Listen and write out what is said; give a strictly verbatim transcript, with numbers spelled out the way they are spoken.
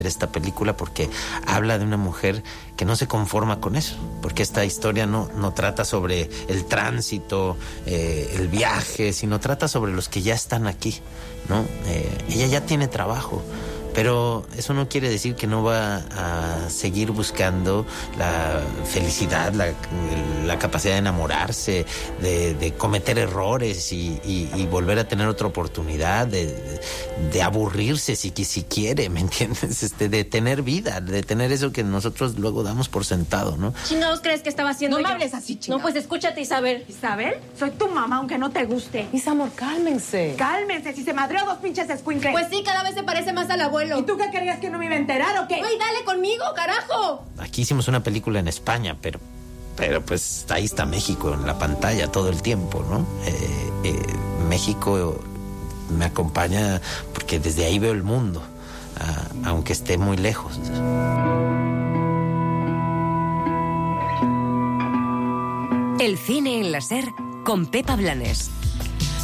esta película porque habla de una mujer que no se conforma con eso, porque esta historia no, no trata sobre el tránsito, eh, el viaje, sino trata sobre los que ya están aquí, ¿no? Eh, ella ya tiene trabajo, pero eso no quiere decir que no va a seguir buscando la felicidad, la, la capacidad de enamorarse, de, de cometer errores y, y, y volver a tener otra oportunidad, de, de, de aburrirse si, si quiere, ¿me entiendes? Este, de tener vida, de tener eso que nosotros luego damos por sentado, ¿no? ¿Chingados crees que estaba haciendo No yo? me hables así, chingado. No, pues escúchate, Isabel. ¿Isabel? Soy tu mamá, aunque no te guste. Mis amor, cálmense. Cálmense, si se madreó dos pinches escuincles. Pues sí, cada vez se parece más al abuelo. ¿Y tú qué querías, que no me iba a enterar o qué? ¡Ay, dale conmigo, carajo! Aquí hicimos una película en España, pero, pero pues ahí está México en la pantalla todo el tiempo, ¿no? Eh, eh, México me acompaña porque desde ahí veo el mundo, uh, aunque esté muy lejos. El cine en la SER con Pepa Blanes.